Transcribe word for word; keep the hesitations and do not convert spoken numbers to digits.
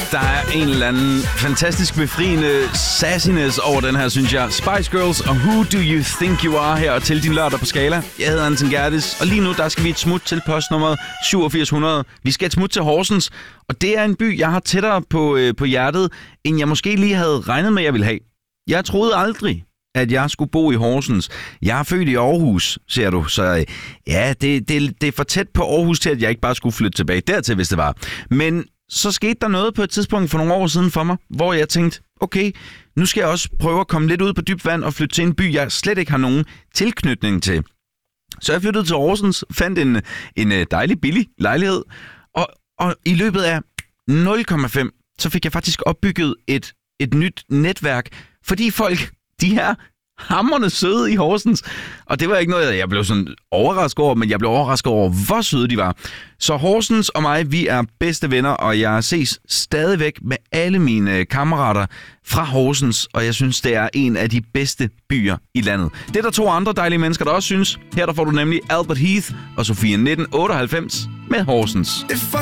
Der er en eller anden fantastisk befriende sassiness over den her, synes jeg. Spice Girls og Who Do You Think You Are her til din lørdag på Skala. Jeg hedder Anton Gertis, og lige nu der skal vi et smut til postnummer syvogfirs hundrede. Vi skal et smut til Horsens, og det er en by, jeg har tættere på, øh, på hjertet, end jeg måske lige havde regnet med, jeg ville have. Jeg troede aldrig, at jeg skulle bo i Horsens. Jeg er født i Aarhus, ser du. Så ja, det, det, det er for tæt på Aarhus til, at jeg ikke bare skulle flytte tilbage dertil, hvis det var. Men så skete der noget på et tidspunkt for nogle år siden for mig, hvor jeg tænkte, okay, nu skal jeg også prøve at komme lidt ud på dybt vand og flytte til en by, jeg slet ikke har nogen tilknytning til. Så jeg flyttede til Horsens, fandt en, en dejlig billig lejlighed, og, og i løbet af nul komma fem, så fik jeg faktisk opbygget et, et nyt netværk, fordi folk, de er hamrende søde i Horsens. Og det var ikke noget, jeg blev sådan overrasket over, men jeg blev overrasket over, hvor søde de var. Så Horsens og mig, vi er bedste venner, og jeg ses stadigvæk med alle mine kammerater fra Horsens, og jeg synes, det er en af de bedste byer i landet. Det er der to andre dejlige mennesker, der også synes. Her der får du nemlig Albert Heath og Sofie nitten otteoghalvfems med Horsens.